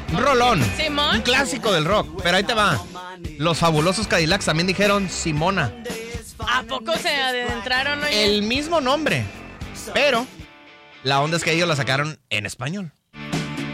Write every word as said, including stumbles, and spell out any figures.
Un rolón. Simón. Un clásico del rock. Pero ahí te va. Los Fabulosos Cadillacs también dijeron Simona. ¿A poco se adentraron hoy? El mismo nombre. Pero la onda es que ellos la sacaron en español.